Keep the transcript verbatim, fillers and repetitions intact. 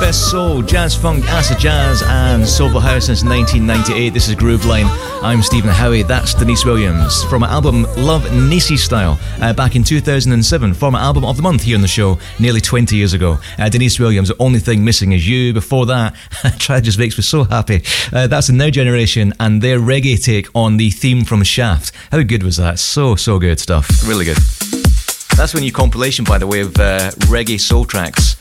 best soul, jazz funk, acid jazz and soulful house since nineteen ninety-eight. This is Grooveline. I'm Stephen Howie. That's Denise Williams from her album Love Nisi Style uh, back in two thousand seven, former album of the month here on the show nearly twenty years ago. Uh, Denise Williams, The Only Thing Missing Is You. Before that, Try Just makes me so happy. Uh, that's the Now Generation and their reggae take on the theme from Shaft. How good was that? So, so good stuff. Really good. That's my new compilation, by the way, of uh, reggae soul tracks.